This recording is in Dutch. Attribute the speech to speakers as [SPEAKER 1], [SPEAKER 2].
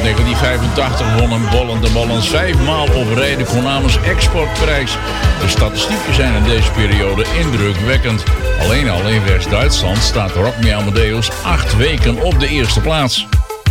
[SPEAKER 1] 1985 wonnen Bolland de Ballons 5 maal op rij de Konamens Exportprijs. De statistieken zijn in deze periode indrukwekkend. Alleen al in West-Duitsland staat Rock Me Amadeus 8 weken op de eerste plaats.